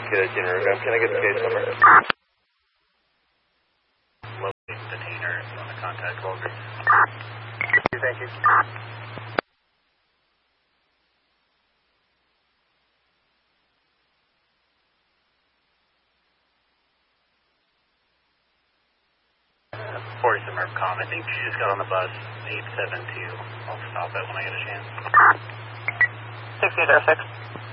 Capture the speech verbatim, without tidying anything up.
Good, Junior. Can I get the case number? Locate detainer on the contact Walgreens. Thank you. forty Merv Com. I think she just got on the bus, eight seven two. I'll stop it when I get a chance. six eight zero six.